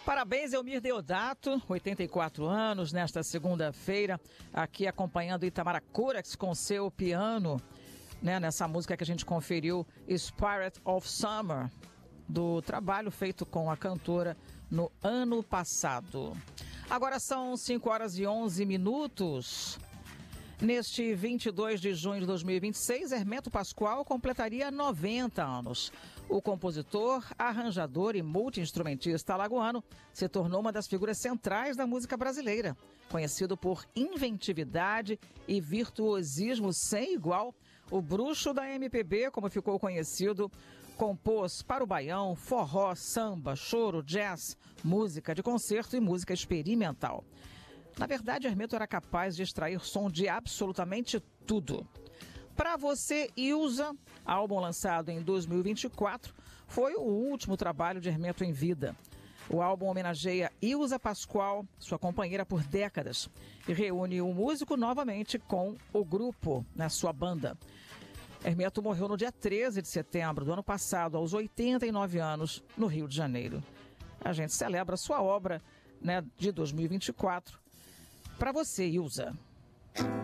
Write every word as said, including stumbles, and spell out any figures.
Parabéns, Elmir Deodato, oitenta e quatro anos, nesta segunda-feira, aqui acompanhando Itamar Corax com seu piano, né, nessa música que a gente conferiu, Spirit of Summer, do trabalho feito com a cantora no ano passado. Agora são cinco horas e onze minutos. Neste vinte e dois de junho de dois mil e vinte e seis, Hermeto Pascoal completaria noventa anos. O compositor, arranjador e multi-instrumentista alagoano se tornou uma das figuras centrais da música brasileira. Conhecido por inventividade e virtuosismo sem igual, o bruxo da M P B, como ficou conhecido, compôs para o baião, forró, samba, choro, jazz, música de concerto e música experimental. Na verdade, Hermeto era capaz de extrair som de absolutamente tudo. Pra Você, Ilza, álbum lançado em dois mil e vinte e quatro, foi o último trabalho de Hermeto em vida. O álbum homenageia Ilza Pascoal, sua companheira por décadas, e reúne o músico novamente com o grupo na sua banda. Hermeto morreu no dia treze de setembro do ano passado, aos oitenta e nove anos, no Rio de Janeiro. A gente celebra sua obra, né, de dois mil e vinte e quatro. Pra Você, Ilza.